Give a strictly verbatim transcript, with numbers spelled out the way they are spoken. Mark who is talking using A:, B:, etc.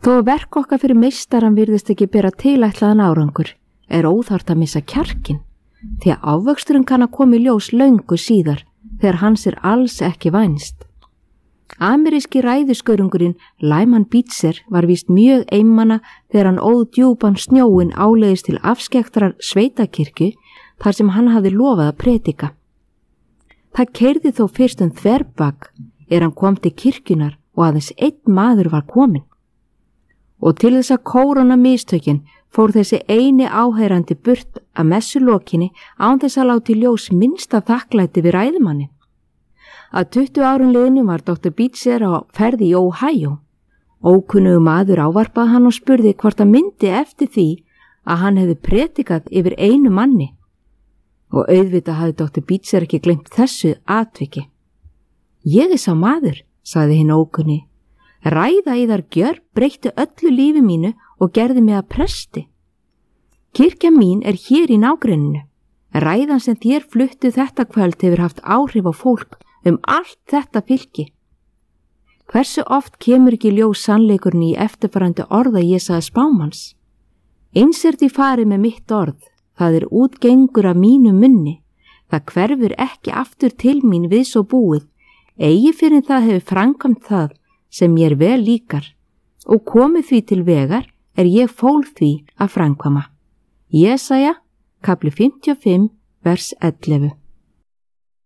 A: Þó að verk okkar fyrir meistaran virðist ekki bera tilætlaðan árangur, er óþarft að missa kjarkin, því að ávöxturinn kann að koma í ljós löngu síðar, þegar hans er alls ekki vænst. Ameríski ræðuskörungurinn Lyman Beecher var víst mjög einmana þegar hann óð djúpan snjóin áleiðis til afskektrar sveitakirkju þar sem hann hafði lofað að predika. Það keyrði þó fyrst um þverbak er hann kom til kirkjunar og aðeins einn maður var kominn. Og til þess að kórona mistökin fór þessi eini áheyrandi burt að messulokinni án þess að láta í ljós minnsta þakklæti við ræðumanni. Að tuttugu árun liðnum var doktor Beecher á ferð í Ohio. Ókunnugu maður ávarpaði hann og spurði hvort hann myndi eftir því að hann hefði predikað yfir einu manni. Og auðvitað hafði doktor Beecher ekki gleymt þessu atviki. Ég er sá maður, sagði hinn ókunni. Ræða í þar gjör breytti öllu lífi mínu og gerði mig að presti. Kirkja mín er hér í nágrenninu. Ræðan sem þér fluttu þetta kvöld hefur haft áhrif á fólk um allt þetta fylki. Hversu oft kemur ekki ljós sannleikurinn í eftirfarandi orða Jesaja spámanns? Eins er því farið með mitt orð, það er útgengur af mínu munni, það hverfur ekki aftur til mín við svo búið, eigi fyrir það hefur framkvæmt það sem mér vel líkar, og komið því til vegar er ég fól því að framkvæma. Jesaja, kapli fimmtíu og fimm, vers ellefu.